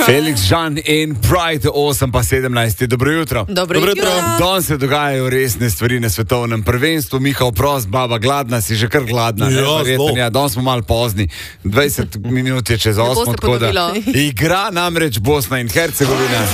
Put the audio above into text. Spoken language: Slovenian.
Felix Žan in Pride 8:17. Dobro jutro. Dobro jutro. Danes se dogajajo resne stvari na svetovnem prvenstvu. Miha, oprost, baba gladna, si že kar gladna. Ja, danes smo malo pozni. 20 minut je čez 8, tako da igra namreč Bosna in Hercegovina.